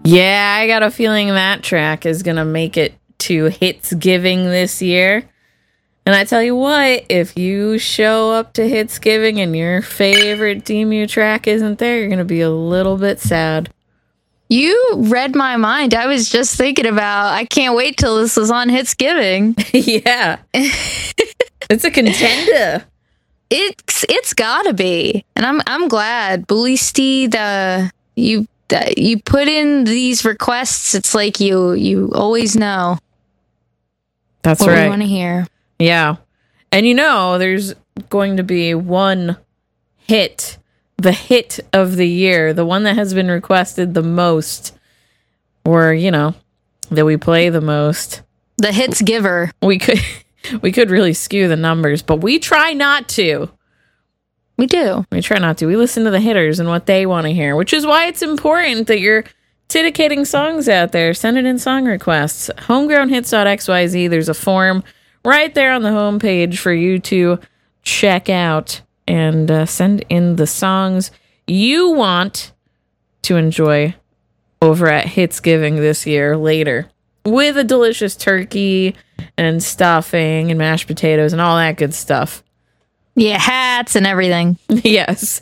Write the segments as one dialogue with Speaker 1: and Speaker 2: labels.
Speaker 1: Yeah, I got a feeling that track is going to make it to Hitsgiving this year. And I tell you what, if you show up to Hitsgiving and your favorite Demu track isn't there, you're going to be a little bit sad.
Speaker 2: You read my mind. I was just thinking about, I can't wait till this is on Hitsgiving.
Speaker 1: Yeah. It's a contender.
Speaker 2: It's gotta be. And I'm glad. Bulisti, you put in these requests, it's like you always know.
Speaker 1: That's
Speaker 2: what
Speaker 1: right.
Speaker 2: we want to hear.
Speaker 1: Yeah. And there's going to be one hit, the hit of the year, the one that has been requested the most, or, that we play the most.
Speaker 2: The hits giver.
Speaker 1: We could really skew the numbers, but we try not to.
Speaker 2: We do.
Speaker 1: We try not to. We listen to the hitters and what they want to hear, which is why it's important that you're dedicating songs out there. Send it in song requests. Homegrownhits.xyz. There's a form right there on the homepage for you to check out and send in the songs you want to enjoy over at Hitsgiving this year later, with a delicious turkey and stuffing and mashed potatoes and all that good stuff.
Speaker 2: Yeah, hats and everything.
Speaker 1: Yes.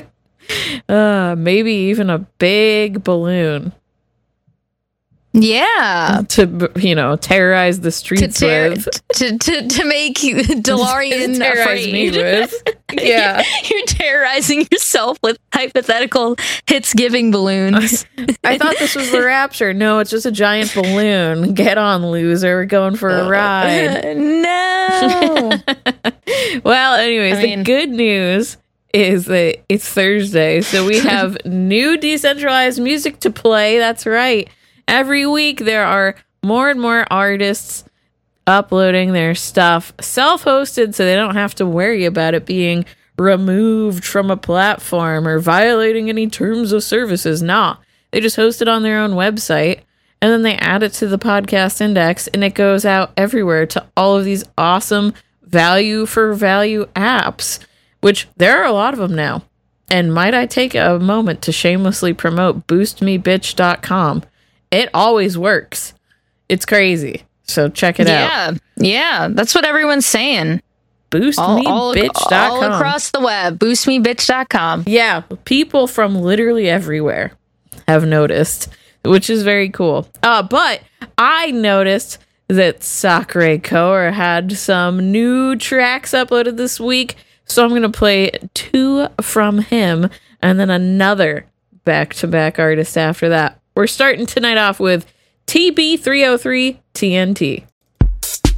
Speaker 1: Maybe even a big balloon.
Speaker 2: Yeah.
Speaker 1: To, terrorize the streets with.
Speaker 2: To make DeLorean
Speaker 1: terrorize me
Speaker 2: afraid.
Speaker 1: with. Yeah.
Speaker 2: You're terrorizing yourself with hypothetical Hitsgiving balloons.
Speaker 1: I thought this was the Rapture. No, it's just a giant balloon. Get on, loser. We're going for a ride.
Speaker 2: No.
Speaker 1: Well, anyways, the good news is that it's Thursday, so we have new decentralized music to play. That's right. Every week there are more and more artists uploading their stuff self-hosted, so they don't have to worry about it being removed from a platform or violating any terms of services. Nah, they just host it on their own website, and then they add it to the podcast index, and it goes out everywhere to all of these awesome value for value apps, which there are a lot of them now. And might I take a moment to shamelessly promote boostmebitch.com. It always works. It's crazy. So check it out.
Speaker 2: Yeah, that's what everyone's saying.
Speaker 1: Boostmebitch.com.
Speaker 2: All across the web. Boostmebitch.com.
Speaker 1: Yeah, people from literally everywhere have noticed, which is very cool. But I noticed that Sakure Koer had some new tracks uploaded this week, so I'm going to play 2 from him and then another back-to-back artist after that. We're starting tonight off with TB303 TNT.